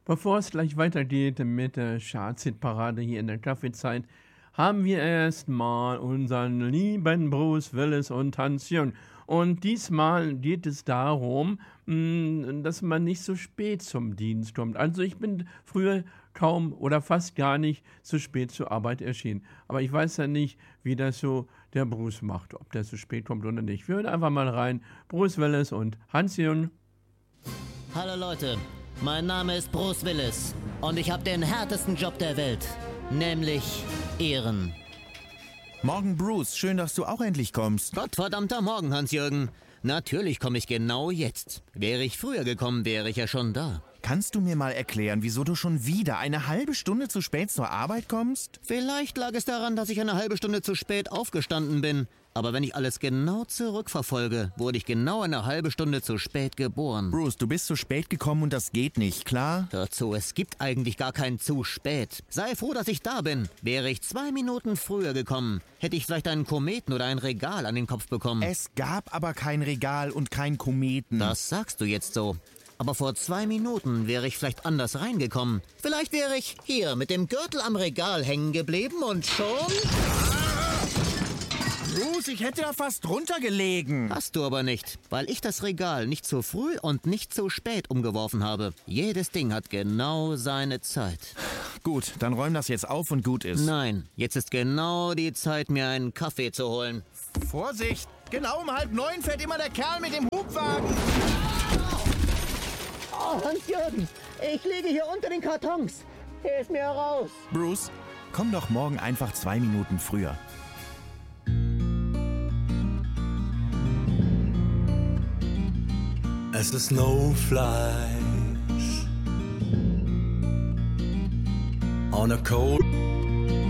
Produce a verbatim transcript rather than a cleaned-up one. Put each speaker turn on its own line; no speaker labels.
Bevor es gleich weitergeht mit der Charts-Hit-Parade hier in der Kaffeezeit, haben wir erstmal unseren lieben Bruce Willis und Hans Jung. Und diesmal geht es darum, mh, dass man nicht so spät zum Dienst kommt. Also ich bin früher kaum oder fast gar nicht zu spät zur Arbeit erschienen. Aber ich weiß ja nicht, wie das so der Bruce macht, ob der zu spät kommt oder nicht. Wir hören einfach mal rein. Bruce Willis und Hans Jung.
Hallo Leute, mein Name ist Bruce Willis und ich habe den härtesten Job der Welt, nämlich Ehren.
Morgen, Bruce. Schön, dass du auch endlich kommst.
Gottverdammter Morgen, Hans-Jürgen. Natürlich komme ich genau jetzt. Wäre ich früher gekommen, wäre ich ja schon da.
Kannst du mir mal erklären, wieso du schon wieder eine halbe Stunde zu spät zur Arbeit kommst?
Vielleicht lag es daran, dass ich eine halbe Stunde zu spät aufgestanden bin. Aber wenn ich alles genau zurückverfolge, wurde ich genau eine halbe Stunde zu spät geboren.
Bruce, du bist zu spät gekommen und das geht nicht, klar?
Hör zu, es gibt eigentlich gar kein zu spät. Sei froh, dass ich da bin. Wäre ich zwei Minuten früher gekommen, hätte ich vielleicht einen Kometen oder ein Regal an den Kopf bekommen.
Es gab aber kein Regal und kein Kometen.
Das sagst du jetzt so. Aber vor zwei Minuten wäre ich vielleicht anders reingekommen. Vielleicht wäre ich hier mit dem Gürtel am Regal hängen geblieben und schon...
Bruce, ich hätte ja fast runtergelegen.
Hast du aber nicht, weil ich das Regal nicht zu früh und nicht zu spät umgeworfen habe. Jedes Ding hat genau seine Zeit.
Gut, dann räum das jetzt auf und gut ist.
Nein, jetzt ist genau die Zeit, mir einen Kaffee zu holen.
Vorsicht! Genau um halb neun fährt immer der Kerl mit dem Hubwagen.
Oh, Hans-Jürgen, ich liege hier unter den Kartons. Hilf mir raus.
Bruce, komm doch morgen einfach zwei Minuten früher.
As the snow flies on a cold